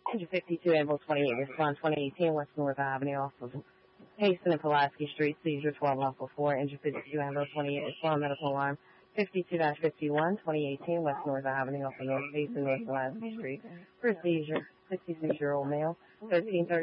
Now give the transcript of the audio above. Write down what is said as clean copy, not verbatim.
Injured 52, ambulance 28, respond 2018 West North Avenue, off of Haston and Pulaski Street, seizure 12 off of 4, injured 52, ambulance 28, respond medical alarm 52-51, 2018 West North Avenue, off of North Haston, North Pulaski Street, for a seizure, 66-year-old male, 1330.